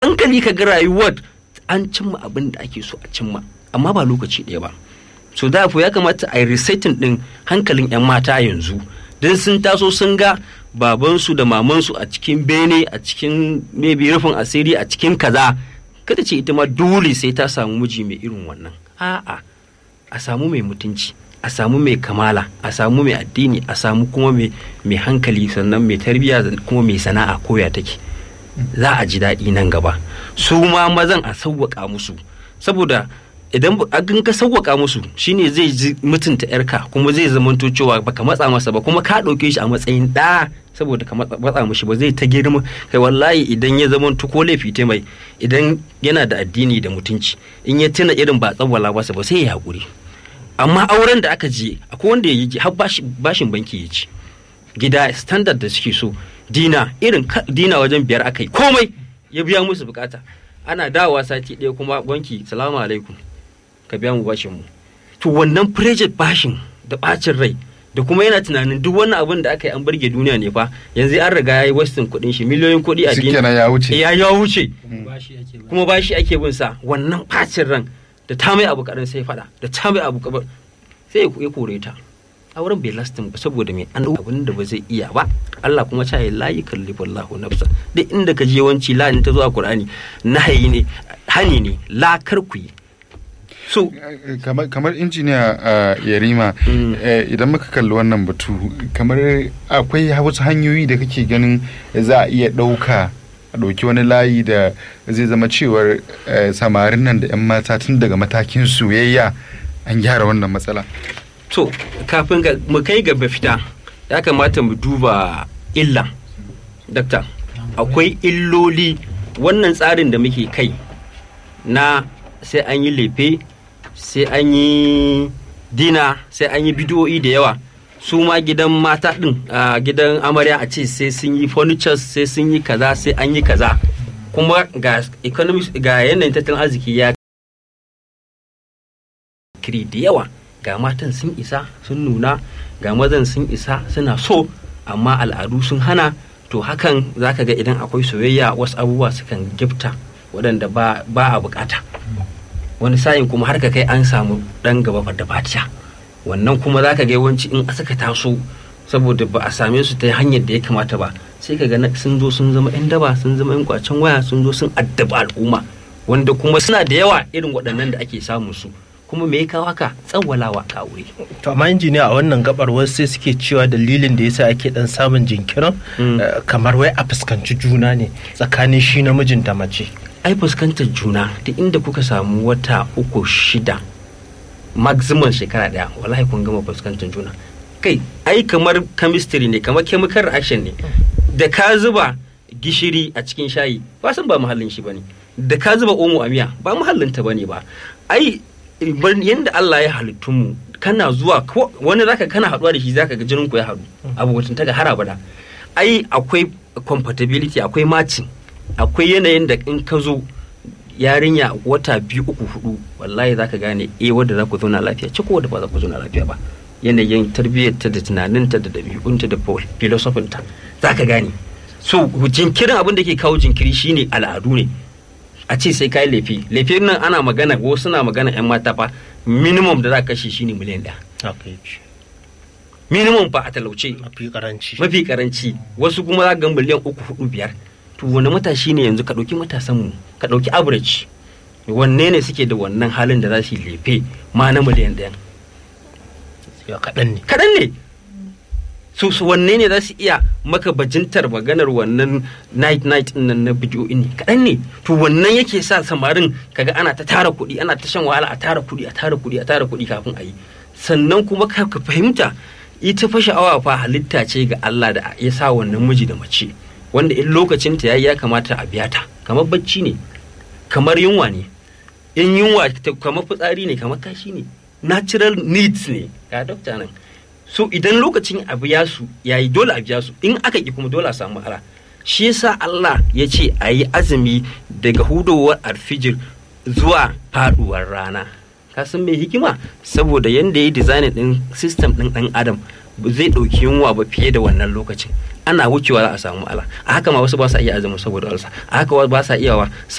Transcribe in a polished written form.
hankali ka ga rayuwar an cimma abin da ake so a cimma, amma ba lokaci ɗaya ba. So therefore ya kamata a yi resetting din hankalin 'yan mata yanzu, don sun taso sun ga babansu da mamansu a cikin bene, a cikin maybe rufin asiri, a cikin kaza. Kada ce ita ma dole sai ta samu miji mai irin wannan. A'a, a samu mai mutunci, a samu mai kamala, a samu mai addini, a samu kuma mai hankali, sannan mai tarbiyya, kuma mai sana'a koya take. Za a ji daɗi nan gaba. Su ma mazan a sauwaƙa musu, saboda idan ka sauwaka musu shine zai ji mutunta yarka, kuma zai zamanto cewa baka matsa masa ba, kuma ka ɗauke shi a matsayin ɗa, saboda ka matsa mushi ba zai ta girma. Kai wallahi idan ya zamanto ko laifi ta mai, idan yana da addini da mutunci, in ya tuna irin ba tsawwala masa ba sai ya haƙuri. Amma auren da aka je akwai wanda ya yi har bashin banki ya ci, gida standard da suke so, dina wajen 5 aka yi, komai ya biya musu bukata. Ana dawowa sati ɗaya kuma banki, salamu alaikum, ka biya mu bashin mu. To wannan project bashin da bacin rai, da kuma yana tunanin duk wannan abin da aka yi an burge duniya ne fa, yanzu an riga yayi wasting kuɗin shi, miliyoyin kuɗi a duniya ya wuce kuma bashi ake bin sa. Wannan bacin ran da ta mai abu kaɗan sai faɗa, da ta mai abu kaɗan sai ya kore ta. Auren bai lastin ba, saboda mai an abin da ba zai iya ba. Allah kuma ta yi la yukallifullahu nafsa, duk inda ka je yawanci la ta zo a Qur'ani nahayi ne, hani ne, la kar ku yi. So kamar injiniya Yarima, idan muka kalli wannan batu, kamar akwai wasu hanyoyi da kake ganin za a iya ɗauka, a ɗauki wani layi da zai zama cewar samarin nan da 'yan mata tun daga matakin soyayya an gyara wannan matsala? To kafin mu kai ga mafita, ya kamata mu duba illa. Dakta, akwai illoli wannan tsarin da muke kai na sai an yi lefe, sai an yi dina, sai an yi bidiyoyi da yawa. Su ma gidan mata din, gidan amarya a ce sai sun yi furnitures, sai sun yi kaza, sai an yi kaza. Kuma ga yanayin tattalin arziki ya kiri da yawa, ga matan sun isa sun nuna, ga mazan sun isa suna so, amma al'adu sun hana. To hakan zaka ga idan akwai soyayya, wasu abubuwa sukan gifta waɗanda ba a bukata. Wani sa'in kuma har ka kai an samu ɗan gaba da fatiya. Wannan kuma zaka ga yawanci in suka taso, saboda ba a same su ta hanyar da ya kamata ba, sai ka ga sun zo sun zama 'yan daba, sun zama 'yan kwacen waya, sun zo sun addaba al'umma, wanda kuma suna da yawa irin waɗannan da ake samun su. Kuma me ya kawo haka? Tsawwalawa ka aure. To amma injiniya, a wannan gabar wasu sai suke cewa dalilin da yasa ake dan samun jinkirin kamar wai a fuskanci juna ne tsakanin shi namijin da mace. Ai fuskantar juna da inda kuka samu wata 3-6 maximum shekara daya, wallahi kun gama fuskantar juna. Kai ai kamar chemistry ne, kamar chemical reaction ne. Da ka zuba gishiri a cikin shayi ba san ba muhallin shi bane, da ka zuba omo a miya ba muhallin ta bane ba. Ai yanda Allah ya halittu mu, kana zuwa wani zaka kana haduwa da shi zaka ga jinin ku ya haɗu, abokin ta ga har abada. Ai akwai compatibility, akwai matching, akwai yanayin da in ka zo yarinya wata 2, 3, 4 wallahi zaka gane wanda za ku zauna lafiya ce ko wanda ba za ku zauna lafiya ba. Yanayin tarbiyyar ta da tunaninta da dabi'unta da philosophy ta zaka gane. So jinkirin abin da ke kawo jinkiri shine al'adu ne. A ce sai kai lefe nan ana magana, wasu suna magana 'yan mata fa minimum da za ka kashe shine miliyan 1. Minimum fa a talauce, mafi karanci. Wasu kuma za ga miliyan 3, 4, 5. To wani matashi ne yanzu, ka ɗauki matasan mu, ka ɗauki average, wanne ne suke da wannan halin da za su yi lefe ma na miliyan 1? Kaɗan ne. Su wanne ne za su iya maka bajintar maganar wannan night nan na bidiyo ne? Kaɗan ne. To wannan yake sa samarin kaga ana ta tara kuɗi, ana ta shan wahala a tara kuɗi kafin a yi. Sannan kuma ka fahimta, ita fa sha'awa fa halitta ce ga Allah da ya sa wannan miji da mace, wanda in lokacin ta yayi ya kamata a biya ta. Kamar bacci ne, kamar yunwa ne. In yunwa kamar fitsari ne, kamar kashi ne. Natural needs ne. Ga dokta nan. So idan lokacin abu yayi dole a biya su, in aka ki kuma dole a samu matsala. Shi yasa Allah ya ce a yi azumi daga hudowar alfijir zuwa faduwar rana. Ka san me hikima? Saboda yanda ya yi design din system din dan adam zai dauki yunwa ba fiye da wannan lokacin. Ana wucewa za a samu matsala. A haka ma wasu ba sa iya azumi saboda ulsa. A haka ba sa iyawa